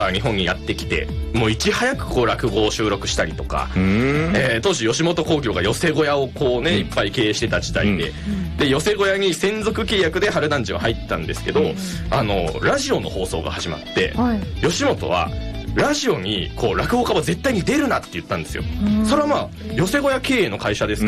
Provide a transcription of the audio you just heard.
日本にやってきて、もういち早くこう落語を収録したりとか、当時吉本興業が寄席小屋をこうね、いっぱい経営してた時代で、で寄席小屋に専属契約で春団治は入ったんですけど、ラジオの放送が始まって、吉本はラジオにこう落語家は絶対に出るなって言ったんですよ。それはまあ寄席小屋経営の会社です